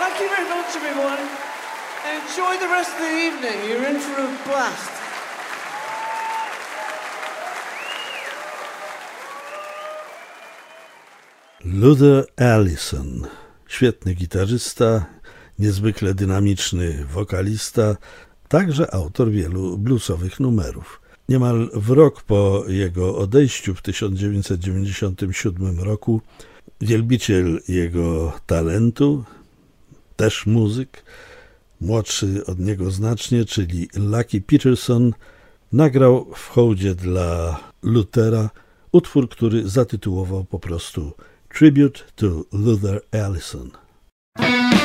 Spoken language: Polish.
Thank you very much, everyone. Enjoy the rest of the evening. You're in for a blast. Luther Allison, świetny gitarzysta, niezwykle dynamiczny wokalista, także autor wielu bluesowych numerów. Niemal w rok po jego odejściu w 1997 roku wielbiciel jego talentu, też muzyk, młodszy od niego znacznie, czyli Lucky Peterson, nagrał w hołdzie dla Luthera utwór, który zatytułował po prostu Tribute to Luther Allison.